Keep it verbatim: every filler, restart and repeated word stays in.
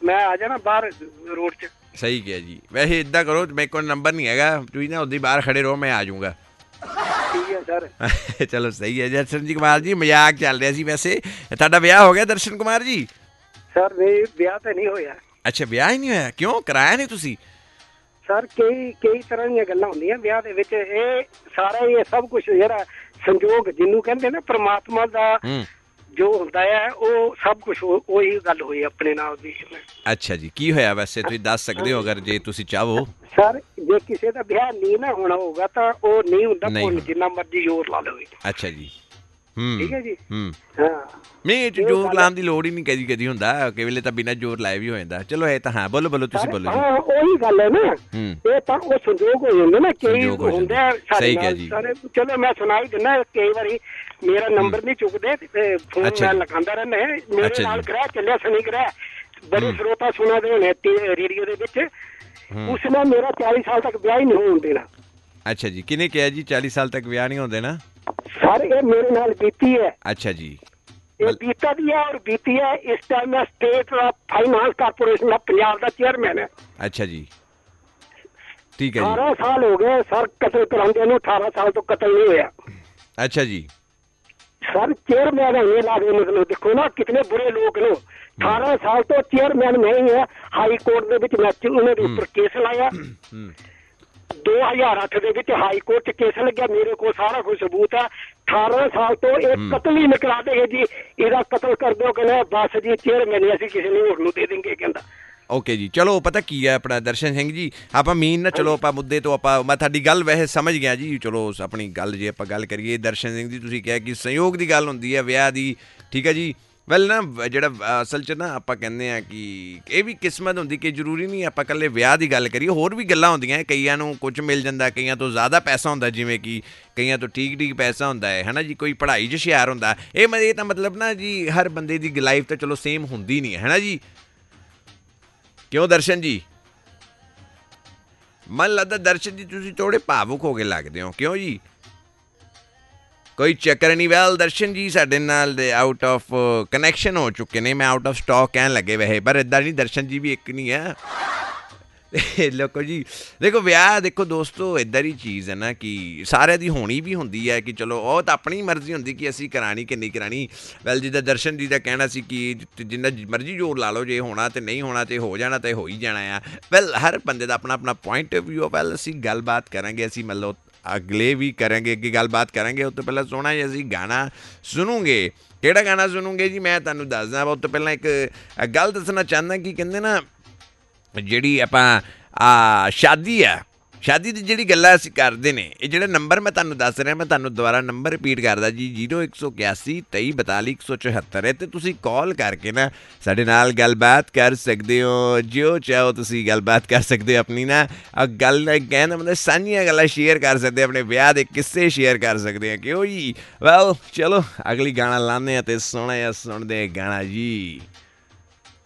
ਮੈਂ ਆ ਜਾਣਾ ਬਾਹਰ ਰੋਡ 'ਚ। ਸਹੀ ਕਿਹਾ ਜੀ। ਵੈਸੇ ਇੱਦਾਂ ਕਰੋ, ਮੇਰੇ ਕੋਲ ਨੰਬਰ ਨਹੀਂ ਹੈਗਾ, ਤੁਸੀਂ ਨਾ ਉੱਦਾਂ ਬਾਹਰ ਖੜੇ ਰਹੋ, ਮੈਂ ਆ ਜਾਊਂਗਾ। ਠੀਕ ਹੈ ਸਰ। ਚਲੋ ਸਹੀ ਹੈ। ਦਰਸ਼ਨ ਜੀ ਕੁਮਾਰ ਜੀ, ਮਜ਼ਾਕ ਚੱਲ ਰਿਹਾ ਸੀ। ਵੈਸੇ ਤੁਹਾਡਾ ਵਿਆਹ ਹੋ ਗਿਆ ਦਰਸ਼ਨ ਕੁਮਾਰ ਜੀ? ਸਰ ਨਹੀਂ, ਵਿਆਹ ਤਾਂ ਨਹੀਂ ਹੋਇਆ। ਅੱਛਾ, ਵਿਆਹ ਹੀ ਨਹੀਂ ਹੋਇਆ? ਕਿਉਂ, ਕਰਾਇਆ ਨਹੀਂ ਤੁਸੀਂ? ਸਰ ਕਈ ਕਈ ਤਰ੍ਹਾਂ ਦੀਆਂ ਗੱਲਾਂ ਹੁੰਦੀਆਂ ਵਿਆਹ ਦੇ ਵਿੱਚ। ਇਹ ਸਾਰਾ ਇਹ ਸਭ ਕੁਛ ਜਿਹੜਾ ਸੰਜੋਗ ਜਿਹਨੂੰ ਕਹਿੰਦੇ ਨਾ, ਪ੍ਰਮਾਤਮਾ ਦਾ ਜੋ ਹੁੰਦਾ ਹੈ, ਉਹ ਸਭ ਕੁਛ ਉਹੀ ਗੱਲ ਹੋਈ ਆਪਣੇ ਨਾਲ ਵੀ। ਅੱਛਾ ਜੀ, ਕੀ ਹੋਇਆ ਵੈਸੇ, ਤੁਸੀਂ ਦੱਸ ਸਕਦੇ ਹੋ ਅਗਰ ਜੇ ਤੁਸੀਂ ਚਾਹੋ? ਸਰ ਜੇ ਕਿਸੇ ਦਾ ਵਿਆਹ ਨਹੀਂ ਨਾ ਹੋਣਾ ਹੋਊਗਾ ਤਾਂ ਉਹ ਨਹੀਂ ਹੁੰਦਾ, ਜਿੰਨਾ ਮਰਜ਼ੀ ਜ਼ੋਰ ਲਾ ਲਵੇ। ਅੱਛਾ ਜੀ। ਹੂੰ, ਠੀਕ ਹੈ ਜੀ। ਹੂੰ, ਹਾਂ, ਨਹੀਂ ਇਹ ਜ਼ੋਰ ਲਾਉਣ ਦੀ ਲੋੜ ਹੀ ਨਹੀਂ, ਕਦੀ ਕਦੀ ਹੁੰਦਾ, ਕਈ ਵੇਲੇ ਤਾਂ ਬਿਨਾਂ ਜ਼ੋਰ ਲਾਏ ਵੀ ਹੋ ਜਾਂਦਾ। ਚਲੋ ਇਹ ਤਾਂ ਹਾਂ, ਬੋਲੋ ਬੋਲੋ, ਤੁਸੀਂ ਬੋਲੋ ਜੀ। ਹਾਂ ਉਹੀ ਗੱਲ ਹੈ ਨਾ, ਇਹ ਤਾਂ ਉਹ ਸੰਜੋਗ ਹੋ ਜਾਂਦੇ ਨਾ, ਕਈ ਹੁੰਦੇ ਸਾਡੇ ਨਾਲ। ਚਲੋ ਮੈਂ ਸੁਣਾ ਹੀ ਦਿੰਦਾ, ਕਈ ਵਾਰੀ ਮੇਰਾ ਨੰਬਰ ਨਹੀਂ ਚੁੱਕਦੇ ਤੇ ਫੋਨ ਮੈਂ ਲਗਾਉਂਦਾ ਰਹਿੰਦਾ। ਮੇਰੇ ਨਾਲ ਗ੍ਰਹਿ ਚੱਲਿਆ, ਸ਼ਨੀ ਗ੍ਰਹਿ, ਬੜੇ ਸਰੋਤਾ ਸੁਣਾ ਦੇ ਹੋਣੇ ਰੇਡੀਓ ਦੇ ਵਿੱਚ। ਉਸਨੇ ਮੇਰਾ ਚਾਲੀ ਸਾਲ ਤੱਕ ਵਿਆਹ ਹੀ ਨਹੀਂ ਹੋਣ ਦੇਣਾ। ਅੱਛਾ ਜੀ, ਕਿਹਨੇ ਕਿਹਾ ਜੀ ਚਾਲੀ ਸਾਲ ਤੱਕ ਵਿਆਹ ਨਹੀਂ ਹੋਣ ਦੇਣਾ? ਸਰ ਇਹ ਮੇਰੇ ਨਾਲ ਬੀਤੀ ਹੈ। ਅੱਛਾ ਜੀ, ਇਹ ਬੀਤਾ ਦੀ ਹੈ ਔਰ ਬੀਤੀ ਹੈ। ਇਸ ਟਾਈਮ ਮੈਂ ਸਟੇਟ ਫਾਈਨਾਂਸ ਕਾਰਪੋਰੇਸ਼ਨ ਦਾ ਪੰਜਾਬ ਦਾ ਚੇਅਰਮੈਨ ਹੈ। ਅੱਛਾ ਜੀ, ਠੀਕ ਹੈ ਜੀ। ਅਠਾਰਾਂ ਸਾਲ ਹੋ ਗਏ ਸਰ ਕਤਲ ਕਰਾਉਂਦੇ ਨੂੰ, ਅਠਾਰਾਂ ਸਾਲ ਤੋਂ ਕਤਲ ਨਹੀਂ ਹੋਇਆ। ਅੱਛਾ ਜੀ। ਸਰ ਚੇਅਰਮੈਨ ਹੈ ਲਾ ਦੇ, ਮਤਲਬ ਦੇਖੋ ਨਾ ਕਿਤਨੇ ਬੁਰੇ ਲੋਕ ਨੇ। ਅਠਾਰਾਂ ਸਾਲ ਤੋਂ ਚੇਅਰਮੈਨ ਮੈਂ ਹੀ ਹੈ। ਹਾਈ ਕੋਰਟ ਦੇ ਵਿੱਚ ਮੈਂ ਉਹਨਾਂ ਦੇ ਉੱਪਰ ਕੇਸ ਲਾਇਆ। ਦੋ ਹਜ਼ਾਰ ਅੱਠ ਦੇ ਵਿੱਚ ਹਾਈ ਕੋਰਟ 'ਚ ਕੇਸ ਲੱਗਿਆ, ਮੇਰੇ ਕੋਲ ਸਾਰਾ ਕੁਝ ਸਬੂਤ ਹੈ। ਅਠਾਰਾਂ ਸਾਲ ਤੋਂ ਇਹ ਕਤਲ ਹੀ ਨਿਕਲਾ ਦੇ ਜੀ, ਇਹਦਾ ਕਤਲ ਕਰ ਦਿਓ। ਕਹਿੰਦਾ ਬਸ ਜੀ ਚੇਅਰਮੈਨ ਅਸੀਂ ਕਿਸੇ ਨੂੰ ਹੋਰ ਨੂੰ ਦੇ ਦੇਂਗੇ, ਕਹਿੰਦਾ। ਓਕੇ ਜੀ, ਚਲੋ ਪਤਾ ਕੀ ਹੈ ਆਪਣਾ ਦਰਸ਼ਨ ਸਿੰਘ ਜੀ, ਆਪਾਂ ਮੀਨ ਨਾ ਚਲੋ ਆਪਾਂ ਮੁੱਦੇ ਤੋਂ ਆਪਾਂ, ਮੈਂ ਤੁਹਾਡੀ ਗੱਲ ਵੈਸੇ ਸਮਝ ਗਿਆ ਜੀ। ਚਲੋ ਆਪਣੀ ਗੱਲ ਜੇ ਆਪਾਂ ਗੱਲ ਕਰੀਏ ਦਰਸ਼ਨ ਸਿੰਘ ਜੀ, ਤੁਸੀਂ ਕਿਹਾ ਕਿ ਸੰਯੋਗ ਦੀ ਗੱਲ ਹੁੰਦੀ ਹੈ ਵਿਆਹ ਦੀ, ਠੀਕ ਹੈ ਜੀ। ਵੈਲ ਨਾ ਜਿਹੜਾ ਅਸਲ 'ਚ ਨਾ ਆਪਾਂ ਕਹਿੰਦੇ ਹਾਂ ਕਿ ਇਹ ਵੀ ਕਿਸਮਤ ਹੁੰਦੀ, ਕਿ ਜ਼ਰੂਰੀ ਨਹੀਂ ਆਪਾਂ ਇਕੱਲੇ ਵਿਆਹ ਦੀ ਗੱਲ ਕਰੀਏ, ਹੋਰ ਵੀ ਗੱਲਾਂ ਹੁੰਦੀਆਂ। ਕਈਆਂ ਨੂੰ ਕੁਝ ਮਿਲ ਜਾਂਦਾ, ਕਈਆਂ ਤੋਂ ਜ਼ਿਆਦਾ ਪੈਸਾ ਹੁੰਦਾ, ਜਿਵੇਂ ਕਿ ਕਈਆਂ ਤੋਂ ਠੀਕ ਠੀਕ ਪੈਸਾ ਹੁੰਦਾ ਹੈ, ਹੈ ਨਾ ਜੀ। ਕੋਈ ਪੜ੍ਹਾਈ 'ਚ ਹੁਸ਼ਿਆਰ ਹੁੰਦਾ। ਇਹ ਇਹ ਤਾਂ ਮਤਲਬ ਨਾ ਜੀ ਹਰ ਬੰਦੇ ਦੀ ਲਾਈਫ ਤਾਂ ਚਲੋ ਸੇਮ ਹੁੰਦੀ ਨਹੀਂ ਹੈ ਨਾ ਜੀ। ਕਿਉਂ ਦਰਸ਼ਨ ਜੀ? ਮਨ ਲੱਗਦਾ ਦਰਸ਼ਨ ਜੀ ਤੁਸੀਂ ਥੋੜ੍ਹੇ ਭਾਵੁਕ ਹੋ ਕੇ ਲੱਗਦੇ ਹੋ, ਕਿਉਂ ਜੀ? ਕੋਈ ਚੱਕਰ ਨਹੀਂ। ਵੈਲ ਦਰਸ਼ਨ ਜੀ ਸਾਡੇ ਨਾਲ ਦੇ ਆਊਟ ਆਫ ਕਨੈਕਸ਼ਨ ਹੋ ਚੁੱਕੇ ਨੇ, ਮੈਂ ਆਊਟ ਆਫ ਸਟਾਕ ਕਹਿਣ ਲੱਗੇ ਵੈਸੇ, ਪਰ ਇੱਦਾਂ ਨਹੀਂ, ਦਰਸ਼ਨ ਜੀ ਵੀ ਇੱਕ ਨਹੀਂ ਹੈ। ਲੋਕੋ ਜੀ ਦੇਖੋ, ਵਿਆਹ ਦੇਖੋ ਦੋਸਤੋ ਇੱਦਾਂ ਦੀ ਚੀਜ਼ ਹੈ ਨਾ ਕਿ ਸਾਰਿਆਂ ਦੀ ਹੋਣੀ ਵੀ ਹੁੰਦੀ ਹੈ, ਕਿ ਚਲੋ ਉਹ ਤਾਂ ਆਪਣੀ ਮਰਜ਼ੀ ਹੁੰਦੀ ਕਿ ਅਸੀਂ ਕਰਾਣੀ ਕਿ ਨਹੀਂ ਕਰਾਣੀ। ਵੈਲ ਜਿੱਦਾਂ ਦਰਸ਼ਨ ਜੀ ਦਾ ਕਹਿਣਾ ਸੀ ਕਿ ਜਿੰਨਾ ਮਰਜ਼ੀ ਜ਼ੋਰ ਲਾ ਲਓ, ਜੇ ਹੋਣਾ ਤੇ ਨਹੀਂ ਹੋਣਾ ਤੇ ਹੋ ਜਾਣਾ ਤੇ ਹੋ ਹੀ ਜਾਣਾ ਆ। ਵੈਲ ਹਰ ਬੰਦੇ ਦਾ ਆਪਣਾ ਆਪਣਾ ਪੁਆਇੰਟ ਆਫ ਵਿਊ। ਵੈਲ ਅਸੀਂ ਗੱਲਬਾਤ ਕਰਾਂਗੇ, ਅਸੀਂ ਮਤਲਬ ਅਗਲੇ ਵੀ ਕਰਾਂਗੇ, ਅੱਗੇ ਗੱਲਬਾਤ ਕਰਾਂਗੇ। ਉਸ ਤੋਂ ਪਹਿਲਾਂ ਸੋਹਣਾ ਜਿਹਾ ਅਸੀਂ ਗਾਣਾ ਸੁਣੂਗੇ। ਕਿਹੜਾ ਗਾਣਾ ਸੁਣੂਗੇ ਜੀ, ਮੈਂ ਤੁਹਾਨੂੰ ਦੱਸਦਾ। ਉਸ ਤੋਂ ਪਹਿਲਾਂ ਇੱਕ ਗੱਲ ਦੱਸਣਾ ਚਾਹੁੰਦਾ ਕਿ ਕਹਿੰਦੇ ਨਾ ਜਿਹੜੀ ਆਪਾਂ ਆ ਸ਼ਾਦੀ ਆ, ਸ਼ਾਦੀ ਦੀ ਜਿਹੜੀ ਗੱਲਾਂ ਅਸੀਂ ਕਰਦੇ ਨੇ, ਇਹ ਜਿਹੜਾ ਨੰਬਰ ਮੈਂ ਤੁਹਾਨੂੰ ਦੱਸ ਰਿਹਾ, ਮੈਂ ਤੁਹਾਨੂੰ ਦੁਬਾਰਾ ਨੰਬਰ ਰਿਪੀਟ ਕਰਦਾ ਜੀ, ਜੀਰੋ ਇੱਕ ਸੌ ਇਕਿਆਸੀ ਤੇਈ ਬਤਾਲੀ ਇੱਕ ਸੌ ਚੁਹੱਤਰ ਹੈ। ਅਤੇ ਤੁਸੀਂ ਕਾਲ ਕਰਕੇ ਨਾ ਸਾਡੇ ਨਾਲ ਗੱਲਬਾਤ ਕਰ ਸਕਦੇ ਹੋ, ਜੋ ਚਾਹੋ ਤੁਸੀਂ ਗੱਲਬਾਤ ਕਰ ਸਕਦੇ ਹੋ। ਆਪਣੀ ਨਾ ਗੱਲ ਕਹਿਣ ਦਾ ਮਤਲਬ ਸਾਂਝੀਆਂ ਗੱਲਾਂ ਸ਼ੇਅਰ ਕਰ ਸਕਦੇ, ਆਪਣੇ ਵਿਆਹ ਦੇ ਕਿੱਸੇ ਸ਼ੇਅਰ ਕਰ ਸਕਦੇ ਆ, ਕਿਉਂ ਜੀ? ਵੈਲ ਚਲੋ ਅਗਲੀ ਗਾਣਾ ਲਾਉਂਦੇ ਹਾਂ ਅਤੇ ਸੋਹਣਾ ਜਿਹਾ ਸੁਣਦੇ ਗਾਣਾ ਜੀ।